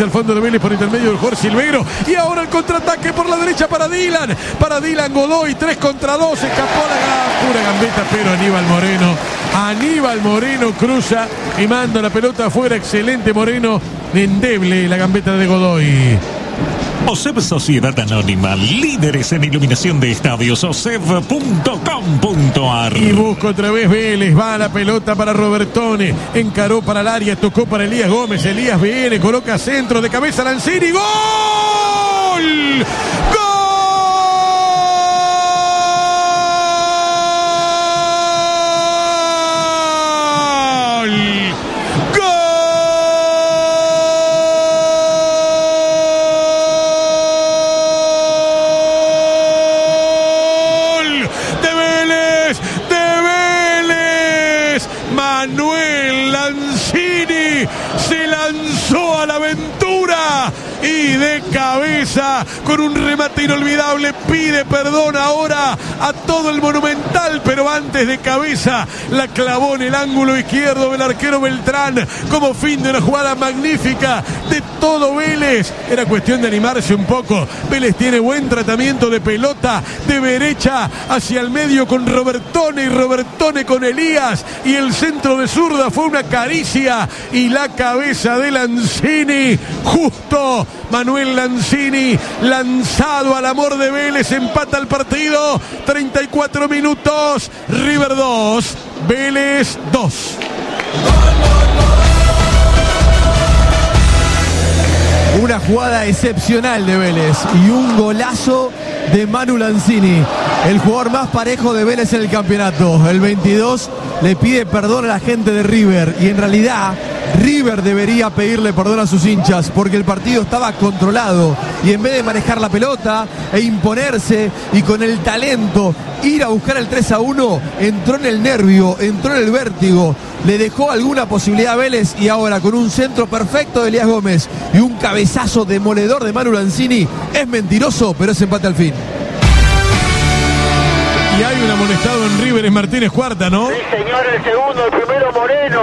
al fondo de Vélez por intermedio del jugador Silveiro. Y ahora el contraataque por la derecha para Dylan. Para Dylan Godoy, 3 contra 2. Escapó la pura gambeta, pero Aníbal Moreno cruza y manda la pelota afuera. Excelente Moreno, endeble la gambeta de Godoy. OSEV Sociedad Anónima, líderes en iluminación de estadios, osev.com.ar. Y busca otra vez Vélez, va la pelota para Robertone, encaró para el área, tocó para Elías Gómez, Elías viene, coloca centro de cabeza Lanzini, ¡gol! ¡Gol! Manuel Lanzini se lanzó a la aventura y de cabeza, con un remate inolvidable, pide perdón ahora a todo el Monumental, pero antes de cabeza la clavó en el ángulo izquierdo del arquero Beltrán como fin de una jugada magnífica de todo Vélez. Era cuestión de animarse un poco. Vélez tiene buen tratamiento de pelota de derecha hacia el medio con Robertone y Robertone con Elías, y el centro de zurda fue una caricia y la cabeza de Lanzini, justo Manuel Lanzini, lanzado al amor de Vélez, empata el partido. 34 minutos, River 2, Vélez 2. Una jugada excepcional de Vélez y un golazo de Manu Lanzini, el jugador más parejo de Vélez en el campeonato. El 22 le pide perdón a la gente de River, y en realidad River debería pedirle perdón a sus hinchas, porque el partido estaba controlado y en vez de manejar la pelota e imponerse y con el talento ir a buscar el 3-1, entró en el nervio, entró en el vértigo, le dejó alguna posibilidad a Vélez, y ahora con un centro perfecto de Elías Gómez y un cabezazo demoledor de Manu Lanzini, es mentiroso, pero es empate al fin. Y hay un amonestado en River, es Martínez Cuarta, ¿no? Sí, señor, el segundo, el primero Moreno.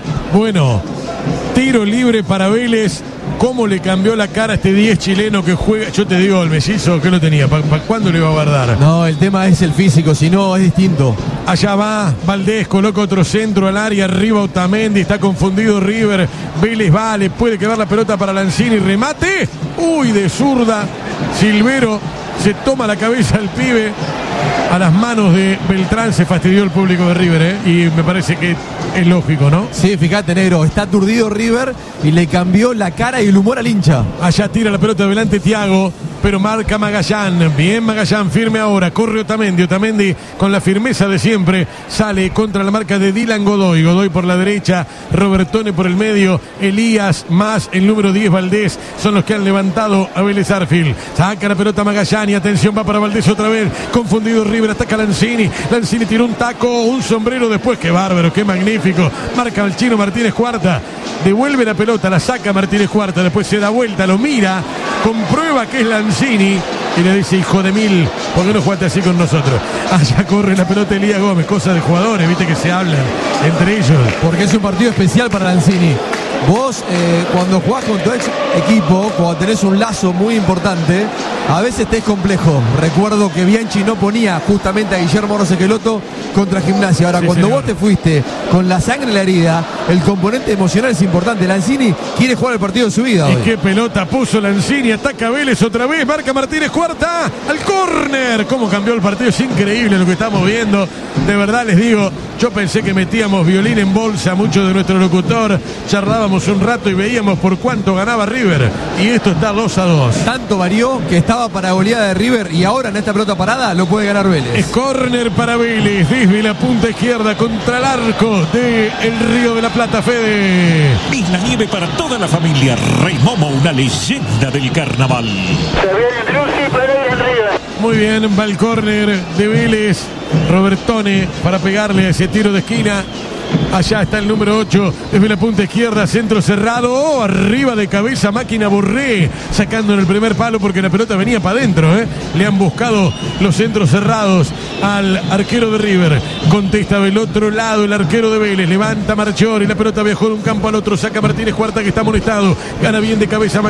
Bueno, tiro libre para Vélez. ¿Cómo le cambió la cara a este 10 chileno que juega? Yo te digo, el mellizo, ¿qué lo tenía? ¿Para cuándo le iba a guardar? No, el tema es el físico, si no es distinto. Allá va Valdés, coloca otro centro al área, arriba Otamendi, está confundido River. Vélez va, le puede quedar la pelota para Lanzini, remate. Uy, de zurda. Silveiro se toma la cabeza al pibe. A las manos de Beltrán se fastidió el público de River, y me parece que es lógico, ¿no? Sí, fíjate, negro, está aturdido River y le cambió la cara y el humor al hincha. Allá tira la pelota adelante Thiago, pero marca Magallán. Bien Magallán, firme ahora, corre Otamendi con la firmeza de siempre, sale contra la marca de Dylan Godoy por la derecha, Robertone por el medio, Elías más el número 10 Valdés, son los que han levantado a Vélez Arfield. Saca la pelota Magallán y atención, va para Valdés otra vez, confundido River, ataca Lanzini tiró un taco, un sombrero después, qué bárbaro, qué magnífico, marca el chino Martínez Cuarta, devuelve la pelota, la saca Martínez Cuarta, después se da vuelta, lo mira, comprueba que es Lanzini y le dice: hijo de mil, ¿por qué no jugaste así con nosotros? Allá corre la pelota Elías Gómez, cosa de jugadores, viste que se hablan entre ellos. Porque es un partido especial para Lanzini. Vos, cuando jugás con tu ex equipo, cuando tenés un lazo muy importante, a veces te es complejo. Recuerdo que Bianchi no ponía justamente a Guillermo Rosequeloto contra Gimnasia. Ahora, sí, cuando señor, vos te fuiste con la sangre en la herida, el componente emocional es importante. Lanzini quiere jugar el partido de su vida. Y hoy. qué pelota puso Lanzini, ataca Vélez otra vez, marca Martínez Cuarta al córner. Cómo cambió el partido, es increíble lo que estamos viendo. De verdad les digo, yo pensé que metíamos violín en bolsa, mucho de nuestro locutor, charlábamos un rato y veíamos por cuánto ganaba River, y esto está 2-2. Tanto varió que estaba para goleada de River, y ahora en esta pelota parada lo puede ganar Vélez. Es córner para Vélez desde la punta izquierda contra el arco de el Río de la Plata, Fede. Isla Nieve para toda la familia. Rey Momo, una leyenda del carnaval. Se viene Drusi, Pereira en River. Muy bien, va el córner de Vélez. Robertone para pegarle a ese tiro de esquina. Allá está el número 8, desde la punta izquierda, centro cerrado, arriba de cabeza, máquina Borré, sacando en el primer palo porque la pelota venía para adentro, Le han buscado los centros cerrados al arquero de River. Contesta del otro lado el arquero de Vélez, levanta Marchiori, la pelota viajó de un campo al otro, saca Martínez Cuarta que está molestado, gana bien de cabeza